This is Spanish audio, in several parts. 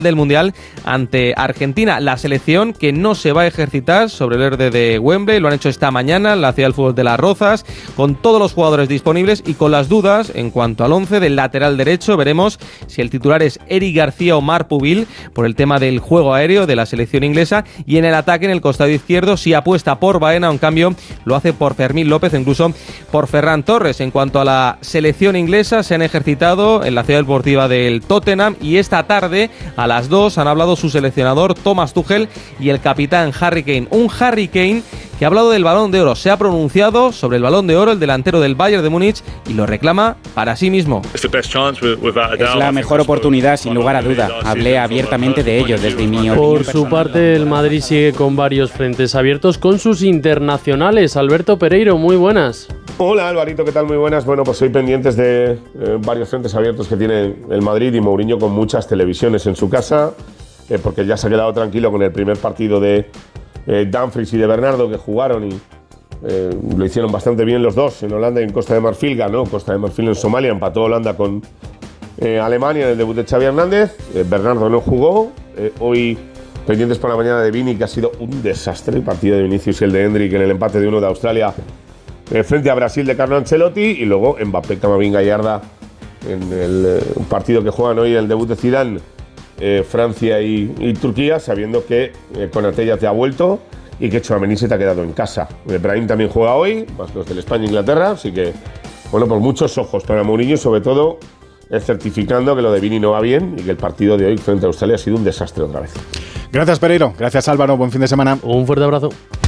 del Mundial ante Argentina. La selección que no se va a ejercitar sobre el verde de Wembley, lo han hecho esta mañana en la Ciudad del Fútbol de Las Rozas, con todos los jugadores disponibles y con las dudas en cuanto al 11 del lateral derecho. Veremos si el titular es Eric García o Marc Pubil por el tema del juego aéreo de la selección inglesa, y en el ataque, en el costado izquierdo, si apuesta por Baena, en cambio lo hace por Fermín López, incluso por Ferran Torres. En cuanto a la selección inglesa, se han ejercitado en la ciudad deportiva del Tottenham y esta tarde a las 2 han hablado su seleccionador Thomas Tuchel y el capitán Harry Kane. Un Harry Kane que ha hablado del Balón de Oro, se ha pronunciado sobre el Balón de Oro, el delantero del Bayern de Múnich, y lo reclama para sí mismo. Es la mejor oportunidad, sin lugar a duda. Hablé abiertamente de ello desde mi opinión. Por su parte, el Madrid sigue con varios frentes abiertos con sus internacionales. Alberto Pereiro, muy buenas. Hola Alvarito, ¿qué tal? Muy buenas. Bueno, pues hoy pendientes de varios frentes abiertos que tiene el Madrid, y Mourinho con muchas televisiones en su casa, porque ya se ha quedado tranquilo con el primer partido de Dumfries y de Bernardo, que jugaron y lo hicieron bastante bien los dos, en Holanda y en Costa de Marfil. Ganó Costa de Marfil en Somalia, empató Holanda con Alemania en el debut de Xavi Hernández. Bernardo no jugó. Hoy pendientes por la mañana de Vini, que ha sido un desastre el partido de Vinicius y el de Endrick en el empate de 1 de Australia frente a Brasil de Carlo Ancelotti, y luego Mbappé, Camavinga y Arda en el partido que juegan hoy, el debut de Zidane, Francia y Turquía, sabiendo que Konaté ya te ha vuelto y que Tchouaméni se te ha quedado en casa. Brahim también juega hoy, más los del España-Inglaterra, así que, bueno, por muchos ojos para Mourinho, sobre todo certificando que lo de Vini no va bien y que el partido de hoy frente a Australia ha sido un desastre otra vez. Gracias, Pereiro. Gracias, Álvaro. Buen fin de semana. Un fuerte abrazo.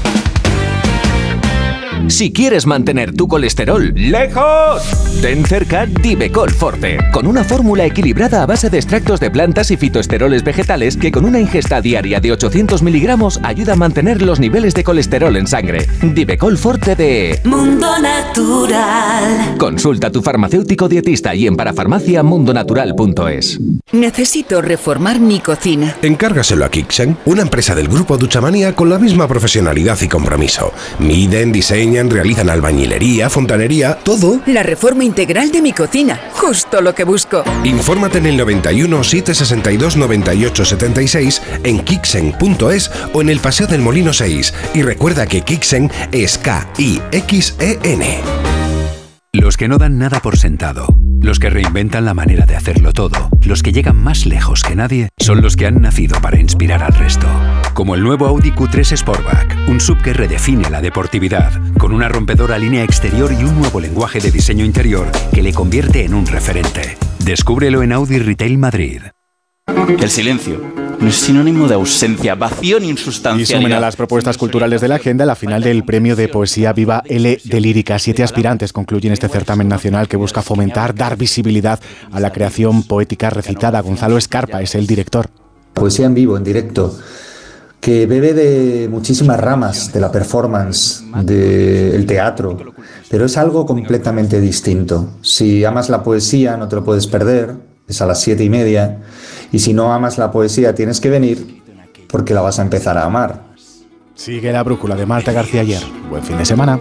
Si quieres mantener tu colesterol lejos, ten cerca Divecol Forte, con una fórmula equilibrada a base de extractos de plantas y fitoesteroles vegetales que con una ingesta diaria de 800 miligramos ayuda a mantener los niveles de colesterol en sangre. Divecol Forte de Mundo Natural. Consulta a tu farmacéutico dietista y en parafarmacia.mundonatural.es. Necesito reformar mi cocina. Encárgaselo a Kixen, una empresa del grupo Duchamania con la misma profesionalidad y compromiso. Miden, diseñan, realizan albañilería, fontanería, todo. La reforma integral de mi cocina, justo lo que busco. Infórmate en el 91 762 98 76 en kixen.es o en el Paseo del Molino 6. Y recuerda que Kixen es K-I-X-E-N. Los que no dan nada por sentado, los que reinventan la manera de hacerlo todo, los que llegan más lejos que nadie, son los que han nacido para inspirar al resto. Como el nuevo Audi Q3 Sportback, un SUV que redefine la deportividad, con una rompedora línea exterior y un nuevo lenguaje de diseño interior que le convierte en un referente. Descúbrelo en Audi Retail Madrid. El silencio no es sinónimo de ausencia, vacío ni insustancialidad. Y sumen a las propuestas culturales de la agenda la final del Premio de Poesía Viva L de Lírica. 7 aspirantes concluyen este certamen nacional que busca fomentar, dar visibilidad a la creación poética recitada. Gonzalo Escarpa es el director. Poesía en vivo, en directo, que bebe de muchísimas ramas de la performance, del teatro, pero es algo completamente distinto. Si amas la poesía no te lo puedes perder, es a las 7:30, y si no amas la poesía tienes que venir porque la vas a empezar a amar. Sigue la brújula de Marta García Ayer. Buen fin de semana.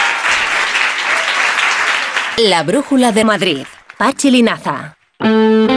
La brújula de Madrid. Pachi Linaza.